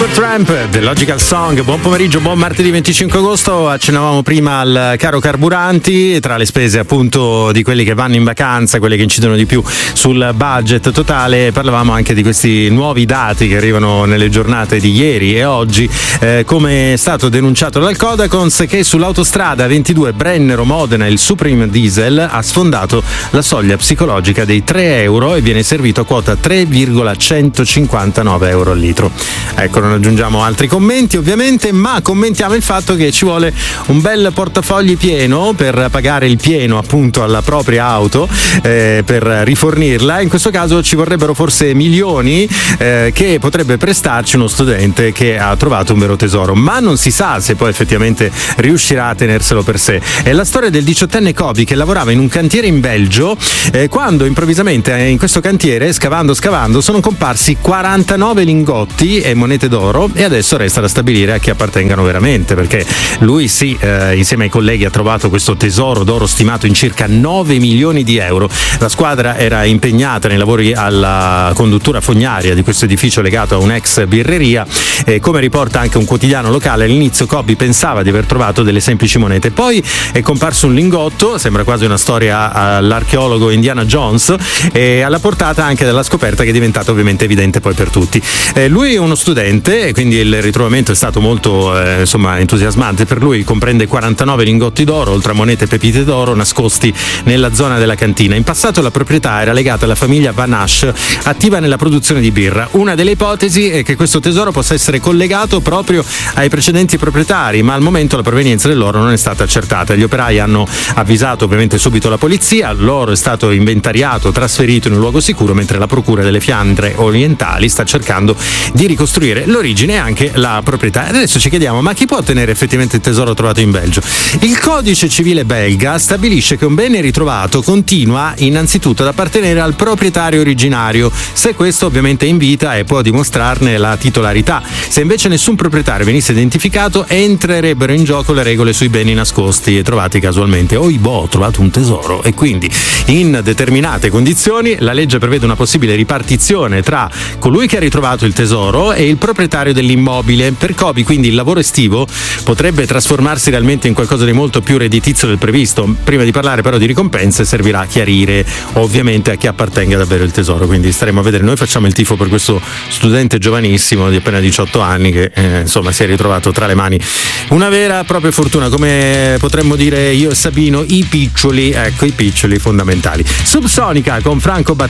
Supertramp, The Logical Song. Buon pomeriggio, buon martedì 25 agosto. Accennavamo prima al caro carburanti, tra le spese appunto di quelli che vanno in vacanza, quelle che incidono di più sul budget totale. Parlavamo anche di questi nuovi dati che arrivano nelle giornate di ieri e oggi, come è stato denunciato dal Codacons, che sull'autostrada 22 Brennero-Modena il Supreme Diesel ha sfondato la soglia psicologica dei 3 euro e viene servito a quota 3,159 euro al litro. Ecco, non aggiungiamo altri commenti ovviamente, ma commentiamo il fatto che ci vuole un bel portafogli pieno per pagare il pieno appunto alla propria auto, per rifornirla. In questo caso ci vorrebbero forse milioni che potrebbe prestarci uno studente che ha trovato un vero tesoro, ma non si sa se poi effettivamente riuscirà a tenerselo per sé. È la storia del 18enne Kobe che lavorava in un cantiere in Belgio, quando improvvisamente in questo cantiere, scavando sono comparsi 49 lingotti e monete d'oro, e adesso resta da stabilire a chi appartengano veramente, perché lui sì, insieme ai colleghi ha trovato questo tesoro d'oro stimato in circa 9 milioni di euro. La squadra era impegnata nei lavori alla conduttura fognaria di questo edificio legato a un'ex birreria, e come riporta anche un quotidiano locale, all'inizio Kobe pensava di aver trovato delle semplici monete, poi è comparso un lingotto, sembra quasi una storia all'archeologo Indiana Jones, e alla portata anche della scoperta che è diventata ovviamente evidente poi per tutti. Lui è uno studente e quindi il ritrovamento è stato molto entusiasmante per lui. Comprende 49 lingotti d'oro, oltre a monete e pepite d'oro nascosti nella zona della cantina. In passato la proprietà era legata alla famiglia Van Asch, attiva nella produzione di birra. Una delle ipotesi è che questo tesoro possa essere collegato proprio ai precedenti proprietari, ma al momento la provenienza dell'oro non è stata accertata. Gli operai hanno avvisato ovviamente subito la polizia, l'oro è stato inventariato, trasferito in un luogo sicuro, mentre la procura delle Fiandre Orientali sta cercando di ricostruire l'origine e anche la proprietà. E adesso ci chiediamo, ma chi può ottenere effettivamente il tesoro trovato in Belgio? Il codice civile belga stabilisce che un bene ritrovato continua innanzitutto ad appartenere al proprietario originario, se questo ovviamente è in vita e può dimostrarne la titolarità. Se invece nessun proprietario venisse identificato, entrerebbero in gioco le regole sui beni nascosti e trovati casualmente. Ho trovato un tesoro, e quindi in determinate condizioni la legge prevede una possibile ripartizione tra colui che ha ritrovato il tesoro e il proprietario dell'immobile. Per Kobe quindi il lavoro estivo potrebbe trasformarsi realmente in qualcosa di molto più redditizio del previsto. Prima di parlare però di ricompense servirà a chiarire ovviamente a chi appartenga davvero il tesoro, quindi staremo a vedere. Noi facciamo il tifo per questo studente giovanissimo di appena 18 anni che si è ritrovato tra le mani una vera e propria fortuna, come potremmo dire io e Sabino, i piccioli fondamentali. Subsonica con Franco Battiato